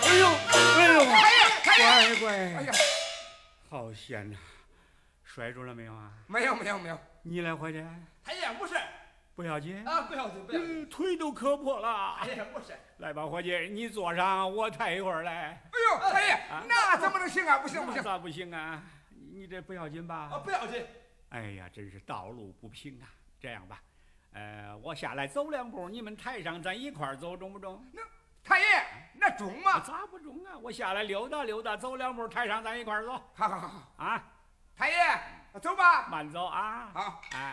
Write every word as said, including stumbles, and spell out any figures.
哎呦，哎呦， 太爷，太爷， 乖乖， 哎呀， 好险呐！摔着了没有啊？ 没有没有没有， 你来伙计， 太爷不是不要紧啊，不要紧不要紧， 嗯腿都磕破了。 太爷不是。 来吧，伙计，你坐上，我抬一会儿来。 哎呦，太爷，那怎么能行啊？不行不行， 咋不行啊？你这不要紧吧？ 啊，不要紧。 哎呀，真是道路不平啊！这样吧，呃，我下来走两步，你们台上咱一块儿走，中不中？ 那太爷，那中吗？ 咋不中啊？我下来溜达溜达，走两步，台上咱一块儿走。 好好好好啊， 太爷，走吧。 慢走啊。 好， 哎。